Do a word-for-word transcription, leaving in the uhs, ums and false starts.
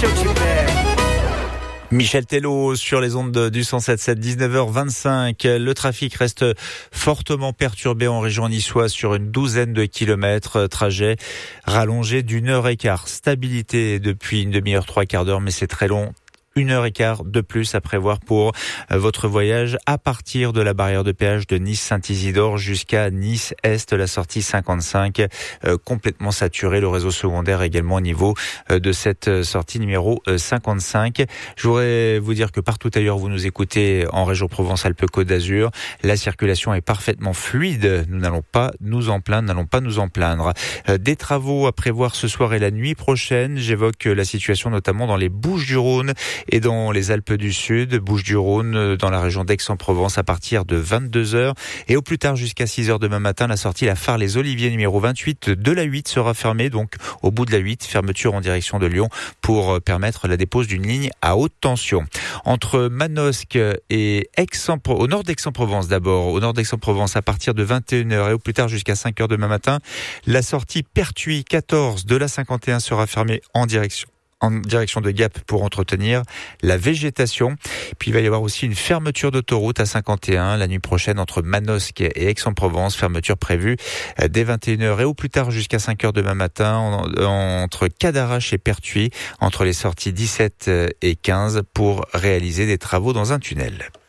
se eu tiver. Michel Tello sur les ondes du cent sept sept, dix-neuf heures vingt-cinq. Le trafic reste fortement perturbé en région niçoise sur une douzaine de kilomètres. Trajet rallongé d'une heure et quart. Stabilité depuis une demi-heure, trois quarts d'heure, mais c'est très long. Une heure et quart de plus à prévoir pour votre voyage à partir de la barrière de péage de Nice-Saint-Isidore jusqu'à Nice-Est, la sortie cinquante-cinq, euh, complètement saturée. Le réseau secondaire également au niveau euh, de cette sortie numéro euh, cinquante-cinq. Je voudrais vous dire que partout ailleurs vous nous écoutez en région Provence-Alpes-Côte d'Azur, la circulation est parfaitement fluide. Nous n'allons pas nous en plaindre, n'allons pas nous en plaindre. Euh, des travaux à prévoir ce soir et la nuit prochaine. J'évoque la situation notamment dans les Bouches-du-Rhône et dans les Alpes du Sud, Bouches-du-Rhône, dans la région d'Aix-en-Provence à partir de vingt-deux heures. Et au plus tard jusqu'à six heures demain matin, la sortie La Phare-les-Oliviers numéro vingt-huit de la huit sera fermée. Donc au bout de la huit, fermeture en direction de Lyon pour permettre la dépose d'une ligne à haute tension. Entre Manosque et Aix-en-Provence, au nord d'Aix-en-Provence d'abord, au nord d'Aix-en-Provence à partir de vingt et une heures et au plus tard jusqu'à cinq heures demain matin, la sortie Pertuis quatorze de la cinquante et un sera fermée en direction en direction de Gap pour entretenir la végétation. Puis il va y avoir aussi une fermeture d'autoroute à cinquante et un la nuit prochaine entre Manosque et Aix-en-Provence. Fermeture prévue dès vingt et une heures et au plus tard jusqu'à cinq heures demain matin entre Cadarache et Pertuis, entre les sorties dix-sept et quinze pour réaliser des travaux dans un tunnel.